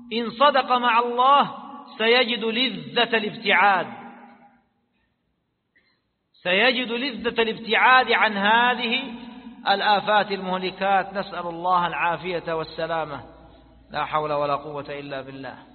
إن صدق مع الله سيجد لذة الابتعاد، سيجد لذة الابتعاد عن هذه الآفات المهلكات. نسأل الله العافية والسلامة، لا حول ولا قوة إلا بالله.